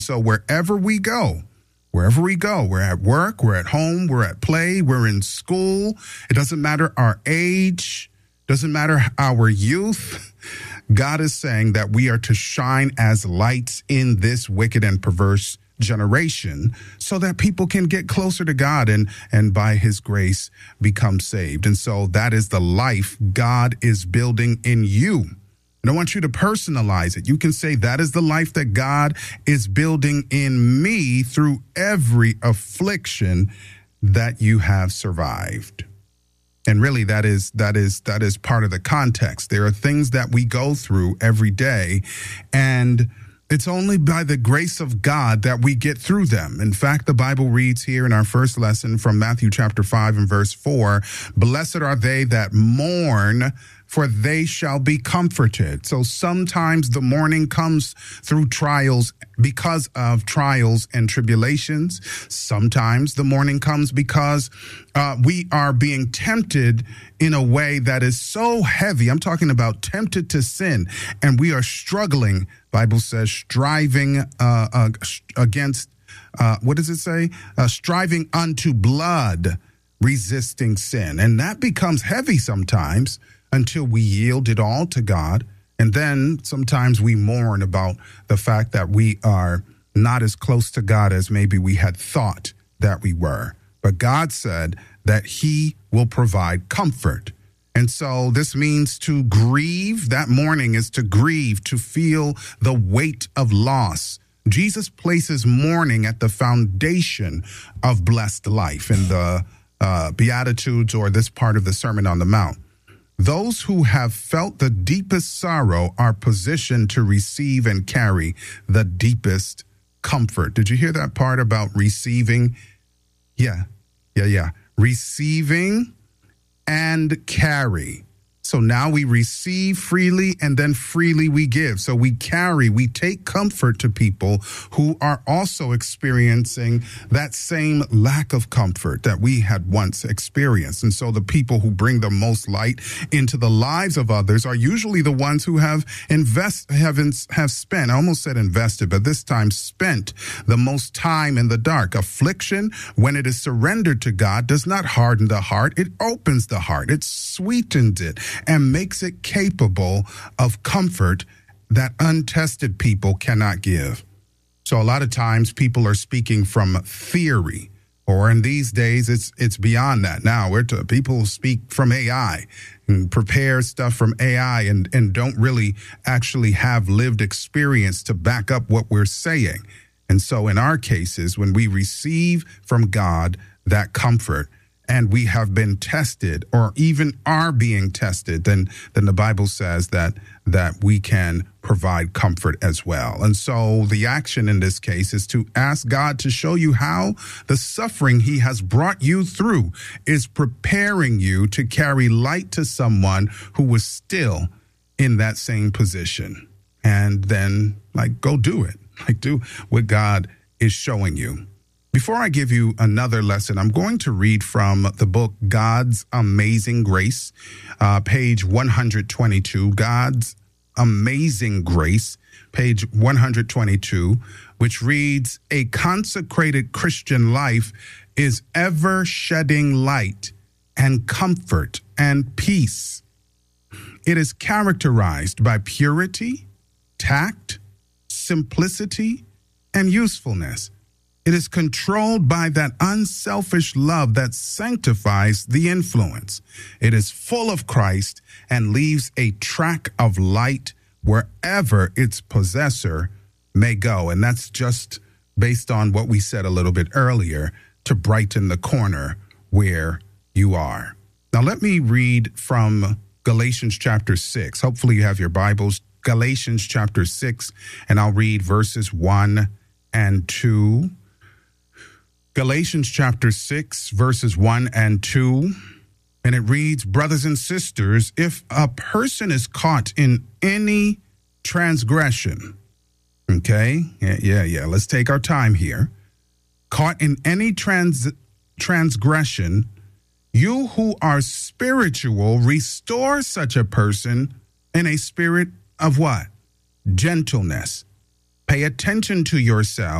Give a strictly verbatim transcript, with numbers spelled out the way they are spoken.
So wherever we go, wherever we go, we're at work, we're at home, we're at play, we're in school. It doesn't matter our age, doesn't matter our youth. God is saying that we are to shine as lights in this wicked and perverse generation so that people can get closer to God and, and by his grace become saved. And so that is the life God is building in you. And I want you to personalize it. You can say that is the life that God is building in me through every affliction that you have survived. And really, that is that is that is part of the context. There are things that we go through every day, and it's only by the grace of God that we get through them. In fact, the Bible reads here in our first lesson from Matthew chapter five and verse four, "Blessed are they that mourn, for they shall be comforted." So sometimes the mourning comes through trials because of trials and tribulations. Sometimes the mourning comes because uh, we are being tempted in a way that is so heavy. I'm talking about tempted to sin, and we are struggling. Bible says striving uh, uh, against, uh, what does it say? Uh, striving unto blood, resisting sin. And that becomes heavy sometimes until we yield it all to God. And then sometimes we mourn about the fact that we are not as close to God as maybe we had thought that we were. But God said that he will provide comfort. And so this means to grieve. That mourning is to grieve, to feel the weight of loss. Jesus places mourning at the foundation of blessed life in the uh, Beatitudes, or this part of the Sermon on the Mount. Those who have felt the deepest sorrow are positioned to receive and carry the deepest comfort. Did you hear that part about receiving? Yeah, yeah, yeah. Receiving and carry. So now we receive freely and then freely we give. So we carry, we take comfort to people who are also experiencing that same lack of comfort that we had once experienced. And so the people who bring the most light into the lives of others are usually the ones who have invest, have, have spent, I almost said invested, but this time spent the most time in the dark. Affliction, when it is surrendered to God, does not harden the heart. It opens the heart. It sweetens it and makes it capable of comfort that untested people cannot give. So a lot of times people are speaking from theory, or in these days it's it's beyond that. Now we're to, people speak from A I and prepare stuff from A I and, and don't really actually have lived experience to back up what we're saying. And so in our cases, when we receive from God that comfort, and we have been tested or even are being tested, then, then the Bible says that that we can provide comfort as well. And so the action in this case is to ask God to show you how the suffering he has brought you through is preparing you to carry light to someone who was still in that same position. And then, like, go do it. Like, do what God is showing you. Before I give you another lesson, I'm going to read from the book God's Amazing Grace, uh, page one hundred twenty-two. God's Amazing Grace, page one hundred twenty-two, which reads, "A consecrated Christian life is ever shedding light and comfort and peace. It is characterized by purity, tact, simplicity, and usefulness. It is controlled by that unselfish love that sanctifies the influence. It is full of Christ and leaves a track of light wherever its possessor may go." And that's just based on what we said a little bit earlier, to brighten the corner where you are. Now, let me read from Galatians chapter six. Hopefully you have your Bibles. Galatians chapter six, and I'll read verses one and two. Galatians chapter six, verses one and two, and it reads, "Brothers and sisters, if a person is caught in any transgression," okay, yeah, yeah, yeah, let's take our time here. "Caught in any trans transgression, you who are spiritual, restore such a person in a spirit of" what? "Gentleness, Pay attention to yourself.